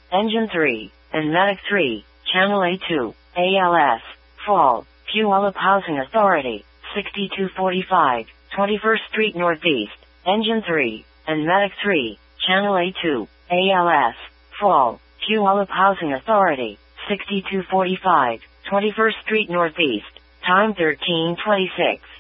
Engine 3, and Medic 3, Channel A2, ALS, Fall, Puyallup Housing Authority, 6245, 21st Street Northeast, Engine 3, and Medic 3, Channel A2, ALS, Fall, Puyallup Housing Authority, 6245, 21st Street Northeast, time 13:26.